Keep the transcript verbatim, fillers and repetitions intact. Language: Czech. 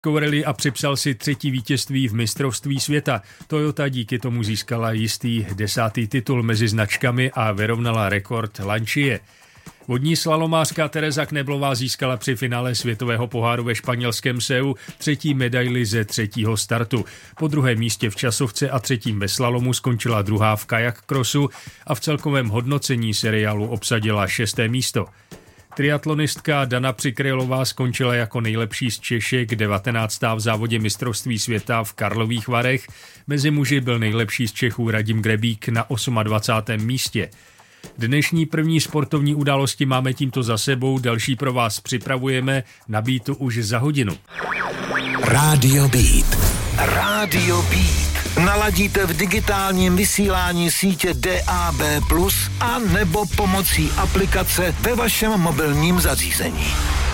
Rally a připsal si třetí vítězství v mistrovství světa. Toyota díky tomu získala jistý desátý titul mezi značkami a vyrovnala rekord Lancia. Vodní slalomářka Tereza Kneblová získala při finále světového poháru ve španělském Seu třetí medaili ze třetího startu. Po druhém místě v časovce a třetím ve slalomu skončila druhá v kajak crossu a v celkovém hodnocení seriálu obsadila šesté místo. Triatlonistka Dana Přikrylová skončila jako nejlepší z Češek, devatenáctá v závodě mistrovství světa v Karlových Varech. Mezi muži byl nejlepší z Čechů Radim Grebík na dvacátém osmém místě. Dnešní první sportovní události máme tímto za sebou, další pro vás připravujeme, na Beatu už za hodinu. Rádio Beat. Rádio Beat. Naladíte v digitálním vysílání sítě D A B plus, a nebo pomocí aplikace ve vašem mobilním zařízení.